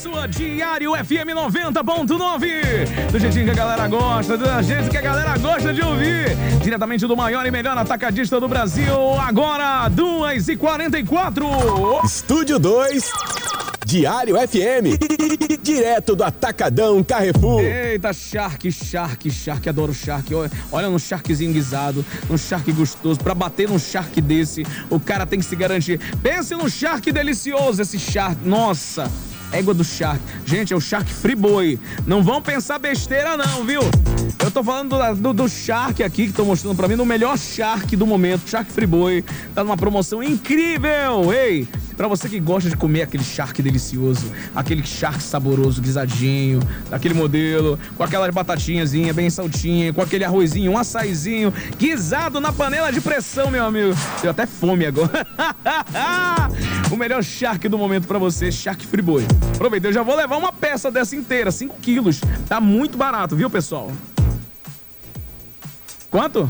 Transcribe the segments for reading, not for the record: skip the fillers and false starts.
Sua Diário FM 90.9, do jeitinho que a galera gosta, do jeito que a galera gosta de ouvir, diretamente do maior e melhor atacadista do Brasil, agora 2h44. Estúdio 2, Diário FM, direto do Atacadão Carrefour. Eita, Shark, adoro Shark. Olha no Sharkzinho guisado, um Shark gostoso. Pra bater num Shark desse, o cara tem que se garantir. Pense num Shark delicioso, esse Shark, nossa. Égua do Shark. Gente, é o Shark Friboi. Não vão pensar besteira não, viu? Eu tô falando do Shark aqui, que tô mostrando pra mim, no melhor Shark do momento, Shark Friboi. Tá numa promoção incrível, ei! Pra você que gosta de comer aquele Shark delicioso, aquele Shark saboroso, guisadinho, daquele modelo, com aquelas batatinhazinhas bem saltinha, com aquele arrozinho, um açaizinho, guisado na panela de pressão, meu amigo. Deu até fome agora. O melhor Shark do momento pra você, Shark Friboi. Aproveita, eu já vou levar uma peça dessa inteira, 5 quilos. Tá muito barato, viu, pessoal? Quanto?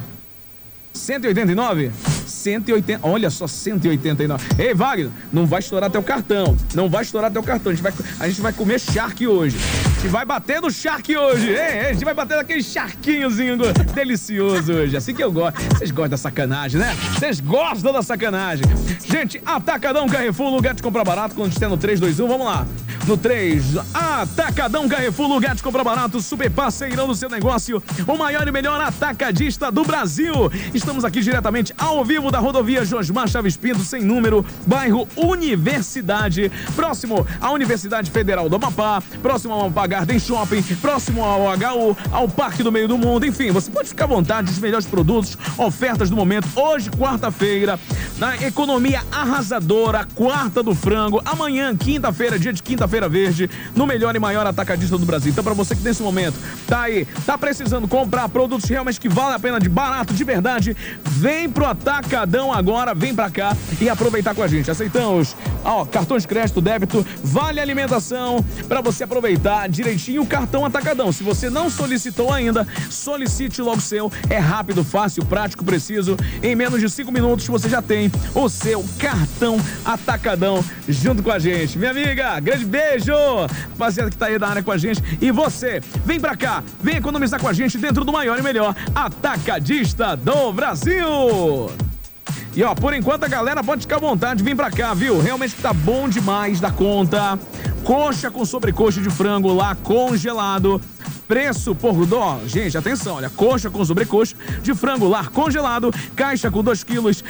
189? 180, olha só, 189. Ei, Wagner, não vai estourar teu cartão. Não vai estourar teu cartão. A gente vai comer Shark hoje. A gente vai bater no Shark hoje. Ei, a gente vai bater naquele Sharkinhozinho delicioso hoje. Assim que eu gosto. Vocês gostam da sacanagem, né? Vocês gostam da sacanagem. Gente, Atacadão Carrefour, lugar de comprar barato. Quando a gente tem no 3, 2, 1, vamos lá. No 3, Atacadão Carrefour, lugar de comprar barato, super parceirão do seu negócio, o maior e melhor atacadista do Brasil. Estamos aqui diretamente ao vivo da rodovia Josmar Chaves Pinto, sem número, bairro Universidade, próximo à Universidade Federal do Amapá, próximo ao Amapá Garden Shopping, próximo ao HU, ao Parque do Meio do Mundo, enfim, você pode ficar à vontade, os melhores produtos, ofertas do momento. Hoje, quarta-feira, na economia arrasadora, quarta do frango, amanhã, quinta-feira, dia de quinta-feira verde, no melhor e maior atacadista do Brasil. Então, pra você que nesse momento tá aí, tá precisando comprar produtos realmente que valem a pena, de barato, de verdade, vem pro Atacadão agora, vem pra cá e aproveitar com a gente. Aceitamos, cartões de crédito, débito, vale alimentação, pra você aproveitar direitinho o cartão Atacadão. Se você não solicitou ainda, solicite logo o seu. É rápido, fácil, prático, preciso. Em menos de 5 minutos você já tem o seu cartão Atacadão junto com a gente. Minha amiga, grande beijo! Rapaziada que tá aí da área com a gente. E você, vem pra cá, vem economizar com a gente dentro do maior e melhor atacadista do Brasil! E por enquanto a galera pode ficar à vontade, vem pra cá, viu? Realmente tá bom demais da conta. Coxa com sobrecoxa de frango lá congelado. Preço por dó, gente, atenção, olha, coxa com sobrecoxa de frango lar congelado, caixa com 2 quilos,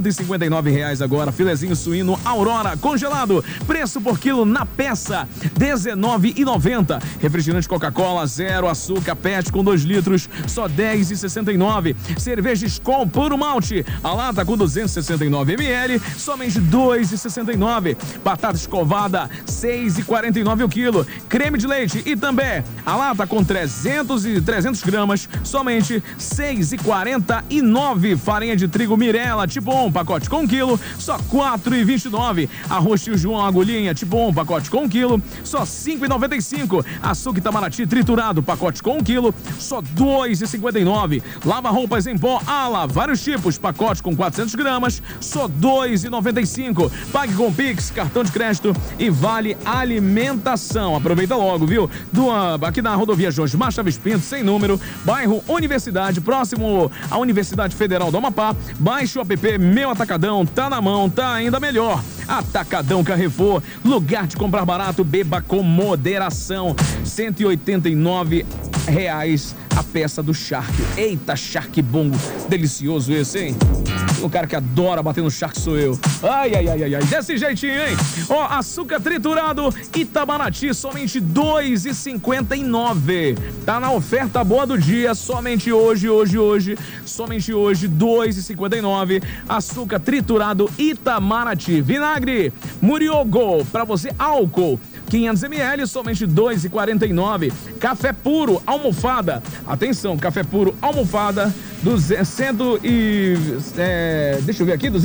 R$159 agora, filezinho suíno Aurora congelado, preço por quilo na peça, R$19,90, refrigerante Coca-Cola, 0 açúcar, PET com 2 litros, só R$10,69, cerveja Skol puro malte, a lata com 269 ml, somente R$2,69, batata escovada, R$6,49 o quilo, creme de leite e também a lata com 300 gramas, somente R$6,49. Farinha de trigo Mirela, tipo 1, pacote com 1 quilo, só R$4,29. Arroz Tio João agulhinha, tipo 1, pacote com 1 quilo, só R$5,95. Açúcar Itamaraty triturado, pacote com 1 quilo, só R$2,59. Lava roupas em pó Ala, vários tipos, pacote com 400 gramas, só R$2,95. Pague com Pix, cartão de crédito e vale alimentação. Aproveita logo, viu? Aqui na rodovia Josmar Chaves Pinto, sem número, bairro Universidade, próximo à Universidade Federal do Amapá. Baixe o app Meu Atacadão, tá na mão, tá ainda melhor. Atacadão Carrefour, lugar de comprar barato, beba com moderação. R$189 a peça do Shark. Eita, Shark bom, delicioso esse, hein? O cara que adora bater no Shark sou eu. Ai, desse jeitinho, hein? Açúcar triturado Itamaraty, somente R$2,59. Tá na oferta boa do dia, somente hoje, somente hoje, R$2,59. Açúcar triturado Itamaraty. Vinagre Muriogo, pra você, álcool 500 ml, somente R$2,49. Café puro, almofada. Atenção, café puro, almofada, deixa eu ver aqui,